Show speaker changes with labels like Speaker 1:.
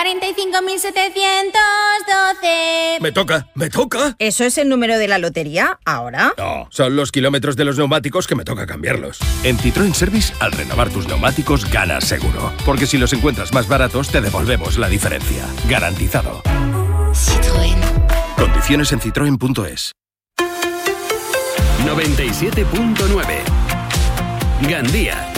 Speaker 1: 45.712.
Speaker 2: Me toca.
Speaker 3: ¿Eso es el número de la lotería ahora?
Speaker 2: No, son los kilómetros de los neumáticos que me toca cambiarlos. En Citroën Service, al renovar tus neumáticos, ganas seguro. Porque si los encuentras más baratos, te devolvemos la diferencia. Garantizado.
Speaker 4: Citroën.
Speaker 2: Condiciones en citroen.es.
Speaker 5: 97.9 Gandía.